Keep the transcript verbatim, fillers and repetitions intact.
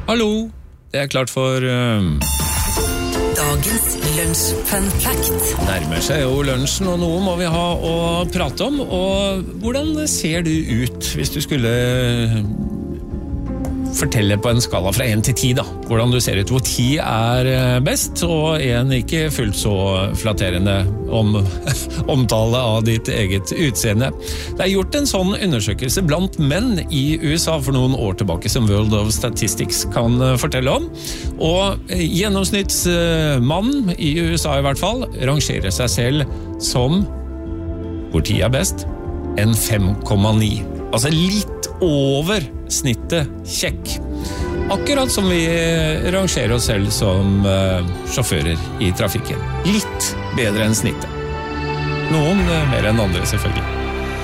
Hallo, det er klart for... Uh... Dagens lunsj-fun fact. Nærmer seg jo lunsjen, og noe må vi ha å prate om. Og hvordan ser du ut hvis du skulle fortelle på en skala fra en til ti da? Hvordan du ser ut, hvor ti er best, og en ikke fullt så flatterende om, omtale av ditt eget utseende. Det er gjort en sånn undersøkelse blant menn i U S A for noen år tilbake, som World of Statistics kan fortelle om. Og gjennomsnittsmannen i U S A i hvert fall rangerer seg selv som, hvor ti er best, en fem komma ni. Altså litt over snittet kjekk. Akkurat som vi rangerer oss selv som uh, sjåfører i trafikken. Litt bedre enn snittet. Noen uh, mer enn andre selvfølgelig.